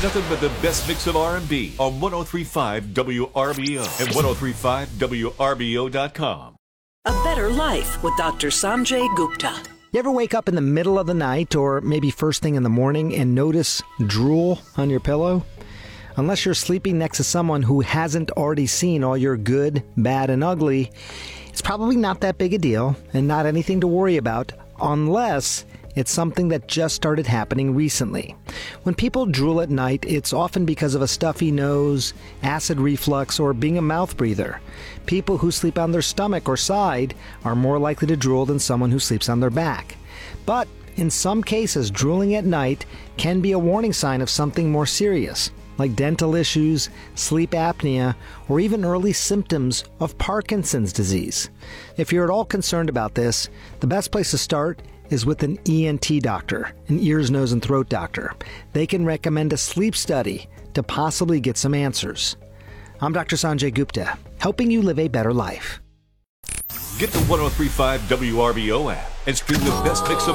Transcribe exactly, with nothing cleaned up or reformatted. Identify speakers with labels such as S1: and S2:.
S1: nothing but the best mix of R and B on one oh three point five W R B O and ten thirty-five W R B O dot com.
S2: A Better Life with Doctor Sanjay Gupta.
S3: You ever wake up in the middle of the night or maybe first thing in the morning and notice drool on your pillow? Unless you're sleeping next to someone who hasn't already seen all your good, bad, and ugly, it's probably not that big a deal and not anything to worry about unless it's something that just started happening recently. When people drool at night, it's often because of a stuffy nose, acid reflux, or being a mouth breather. People who sleep on their stomach or side are more likely to drool than someone who sleeps on their back. But in some cases, drooling at night can be a warning sign of something more serious, like dental issues, sleep apnea, or even early symptoms of Parkinson's disease. If you're at all concerned about this, the best place to start is with an E N T doctor, an ears, nose, and throat doctor. They can recommend a sleep study to possibly get some answers. I'm Doctor Sanjay Gupta, helping you live a better life.
S1: Get the ten thirty-five W R B O app and stream the best mix of